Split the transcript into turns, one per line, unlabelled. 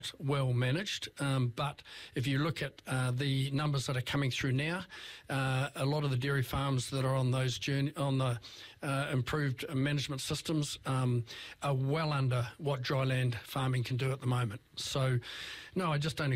well managed, but if you look at the numbers that are coming through now, a lot of the dairy farms that are on those on the improved management systems are well under what dry land farming can do at the moment. So, no, I just don't